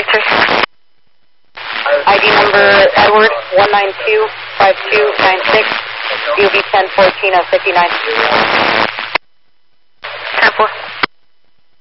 1033. ID number Edward 1925296, DOB 1014 of 59. 10-4.